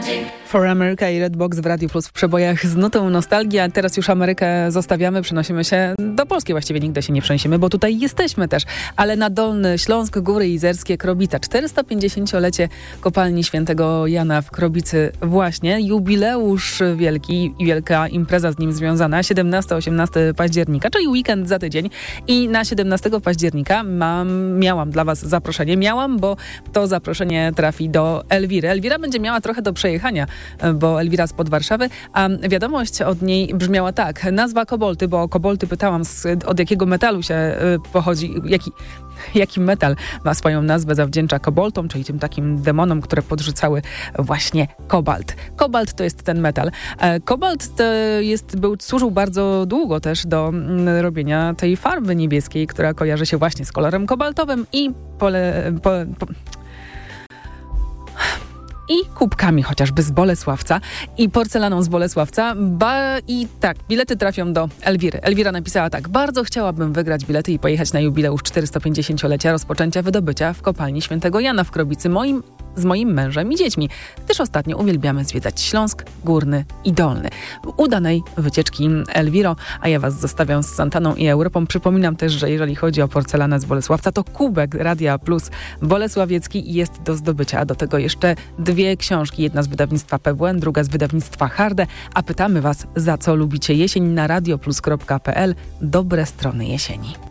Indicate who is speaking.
Speaker 1: For America i Redbox w Radio Plus w przebojach z nutą nostalgii, a teraz już Amerykę zostawiamy, przenosimy się do Polski, właściwie nigdy się nie przenosimy, bo tutaj jesteśmy też, ale na Dolny Śląsk, Góry Izerskie, Krobica, 450-lecie kopalni Świętego Jana w Krobicy właśnie, jubileusz wielki i wielka impreza z nim związana, 17-18 października, czyli weekend za tydzień i na 17 października miałam dla was zaproszenie, bo to zaproszenie trafi do Elwiry. Elwira będzie miała trochę do przejechania, bo Elwira spod Warszawy, a wiadomość od niej brzmiała tak. Nazwa Kobolty, bo Kobolty pytałam od jakiego metalu się pochodzi, jaki metal ma swoją nazwę, zawdzięcza koboltom, czyli tym takim demonom, które podrzucały właśnie kobalt. Kobalt to jest ten metal. Kobalt służył bardzo długo też do robienia tej farby niebieskiej, która kojarzy się właśnie z kolorem kobaltowym i i kubkami chociażby z Bolesławca i porcelaną z Bolesławca. I tak, bilety trafią do Elwiry. Elwira napisała tak: bardzo chciałabym wygrać bilety i pojechać na jubileusz 450-lecia rozpoczęcia wydobycia w kopalni Świętego Jana w Krobicy z moim mężem i dziećmi, gdyż ostatnio uwielbiamy zwiedzać Śląsk Górny i Dolny. Udanej wycieczki, Elwiro, a ja was zostawiam z Santaną i Europą. Przypominam też, że jeżeli chodzi o porcelanę z Bolesławca, to kubek Radia Plus bolesławiecki jest do zdobycia, a do tego jeszcze 2 książki, jedna z wydawnictwa PWN, druga z wydawnictwa Harde, a pytamy was, za co lubicie jesień na radioplus.pl. Dobre strony jesieni.